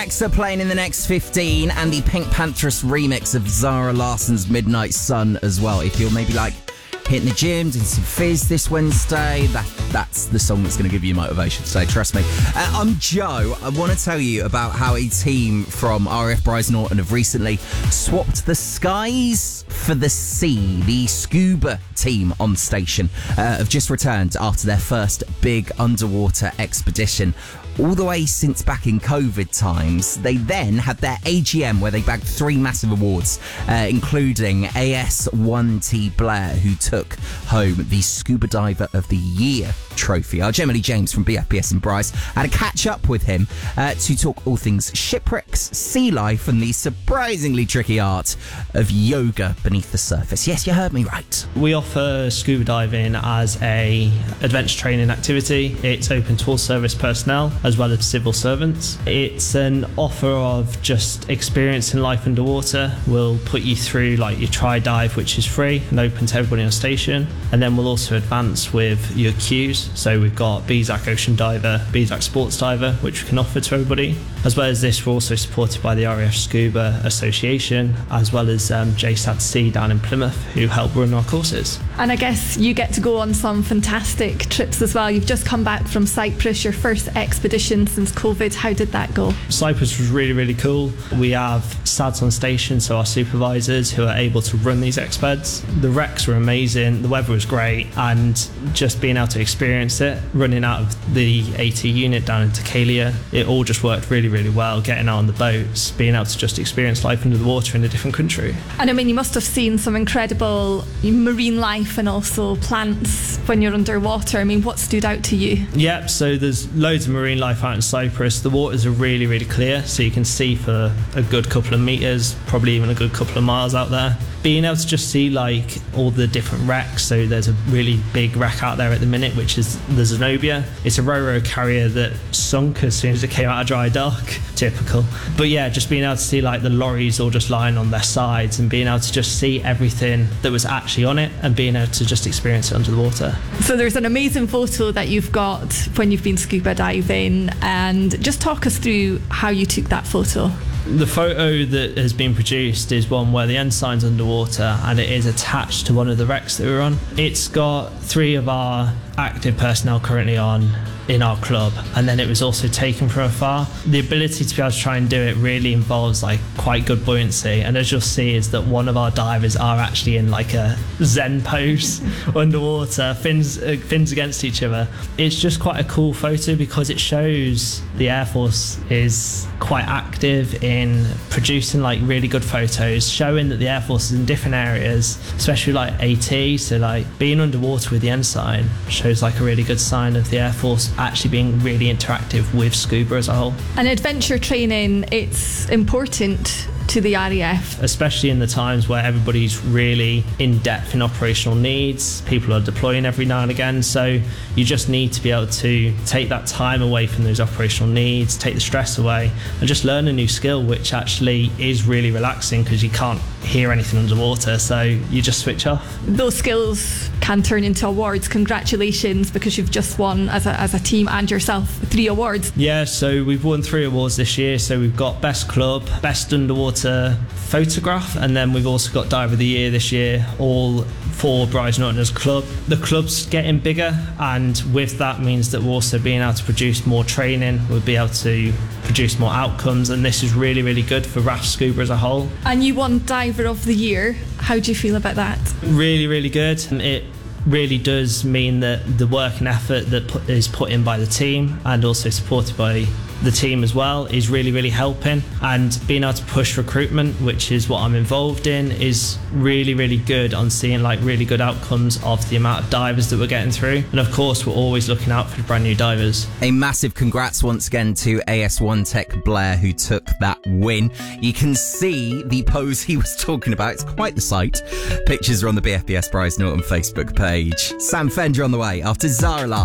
Rex are playing in the next 15, and the Pink Panthers remix of Zara Larsson's Midnight Sun as well. If you're maybe like hitting the gym, doing some fizz this Wednesday, that's the song that's going to give you motivation. So trust me. I'm Joe. I want to tell you about how a team from RAF Brize Norton have recently swapped the skies for the sea. The scuba team on station have just returned after their first big underwater expedition. All the way since back in COVID times. They then had their AGM where they bagged 3 massive awards, including AS1T Blair, who took home the Scuba Diver of the Year trophy. Our Gemily James from BFBS and Brize had a catch up with him to talk all things shipwrecks, sea life, and the surprisingly tricky art of yoga beneath the surface. Yes, you heard me right. We offer scuba diving as a adventure training activity. It's open to all service personnel as well as civil servants. It's an offer of just experiencing life underwater. We'll put you through like your tri-dive, which is free and open to everybody on station, and then we'll also advance with your Qs. So we've got BZAC Ocean Diver, BZAC Sports Diver, which we can offer to everybody. As well as this, we're also supported by the RAF Scuba Association, as well as JSAD-C down in Plymouth, who help run our courses. And I guess you get to go on some fantastic trips as well. You've just come back from Cyprus, your first expedition since COVID. How did that go? Cyprus was really, really cool. We have SADs on station, so our supervisors who are able to run these expeds. The wrecks were amazing, the weather was great, and just being able to experience it, running out of the AT unit down into Calia, it all just worked really, really well. Getting out on the boats, being able to just experience life under the water in a different country. And I mean, you must have seen some incredible marine life and also plants when you're underwater. I mean, what stood out to you? Yep, so there's loads of marine life out in Cyprus. The waters are really, really clear, so you can see for a good couple of metres, probably even a good couple of miles out there. Being able to just see like all the different wrecks, so there's a really big wreck out there at the minute, which is the Zenobia. It's a ro-ro carrier that sunk as soon as it came out of dry dock. Typical. But yeah, just being able to see like the lorries all just lying on their sides and being able to just see everything that was actually on it and being able to just experience it under the water. So there's an amazing photo that you've got when you've been scuba diving, and just talk us through how you took that photo. The photo that has been produced is one where the ensign's underwater and it is attached to one of the wrecks that we're on. It's got 3 of our active personnel currently on in our club, and then it was also taken from afar. The ability to be able to try and do it really involves like quite good buoyancy, and as you'll see is that one of our divers are actually in like a Zen pose underwater, fins against each other. It's just quite a cool photo because it shows the Air Force is quite active in producing like really good photos, showing that the Air Force is in different areas, especially like AT, so like being underwater with the ensign shows like a really good sign of the Air Force actually being really interactive with scuba as a whole. And adventure training, it's important to the RAF. Especially in the times where everybody's really in depth in operational needs, people are deploying every now and again, so you just need to be able to take that time away from those operational needs, take the stress away, and just learn a new skill, which actually is really relaxing because you can't hear anything underwater, so you just switch off. Those skills can turn into awards. Congratulations, because you've just won as a team and yourself 3 awards. Yeah, so we've won 3 awards this year. So we've got Best Club, Best Underwater Photograph, and then we've also got Diver of the Year this year, all for Brize Norton as a club. The club's getting bigger, and with that means that we're also being able to produce more training, we'll be able to produce more outcomes, and this is really, really good for RAF Scuba as a whole. And you won Diver of the Year. How do you feel about that? Really, really good. It really does mean that the work and effort that is put in by the team and also supported by the team as well is really, really helping, and being able to push recruitment, which is what I'm involved in, is really, really good on seeing like really good outcomes of the amount of divers that we're getting through. And of course we're always looking out for the brand new divers. A massive congrats once again to AS1 Tech Blair, who took that win. You can see the pose he was talking about. It's quite the sight. Pictures are on the BFBS Brize Norton Facebook page. Sam Fender on the way after Zara Larson.